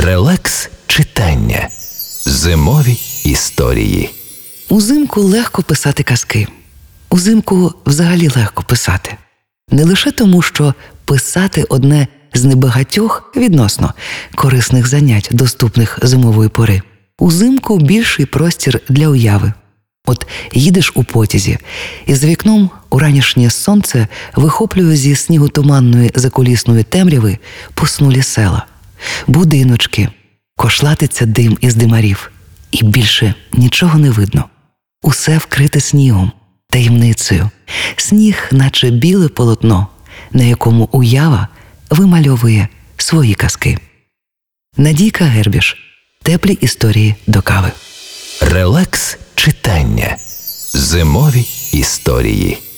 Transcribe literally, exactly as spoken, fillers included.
Релакс читання. Зимові історії. Узимку легко писати казки. Узимку взагалі легко писати. Не лише тому, що писати – одне з небагатьох, відносно, корисних занять, доступних зимової пори. Узимку більший простір для уяви. От їдеш у потязі, і за вікном уранішнє сонце вихоплює зі снігу туманної закулісної темряви поснулі села, будиночки, кошлатиться дим із димарів. І більше нічого не видно. Усе вкрите снігом, таємницею. Сніг, наче біле полотно, на якому уява вимальовує свої казки. Надійка Гербіш. Теплі історії до кави. Релакс читання. Зимові історії.